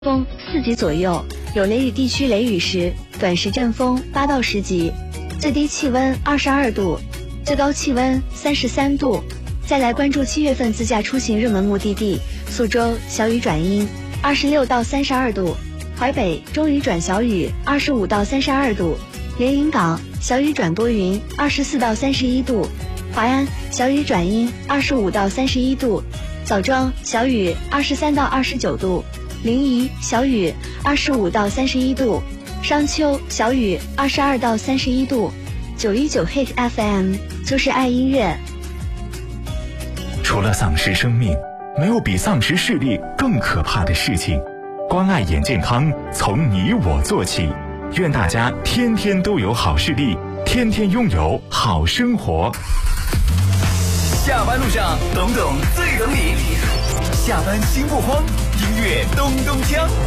风4级左右，有雷雨地区雷雨时，短时阵风8到10级，最低气温22度，最高气温33度。再来关注7月份自驾出行热门目的地：苏州小雨转阴，26到32度；淮北中雨转小雨，25到32度；连云港小雨转多云，24到31度；淮安小雨转阴，25到31度；枣庄小雨23到29度；临沂小雨25到31度；商丘小雨22到31度。919 Hit FM 就是爱音乐。 除了丧失生命，没有比丧失视力更可怕的事情。关爱眼健康，从你我做起。愿大家天天都有好视力，天天拥有好生活。 下班路上，懂懂最懂你。下班心不慌，音乐咚咚锵。